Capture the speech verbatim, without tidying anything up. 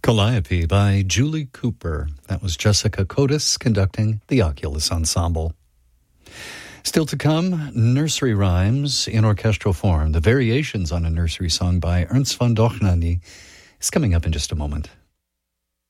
Calliope by Julie Cooper. That was Jessica Kotis conducting the Oculus Ensemble. Still to come, nursery rhymes in orchestral form. The variations on a nursery song by Ernst von Dohnanyi is coming up in just a moment.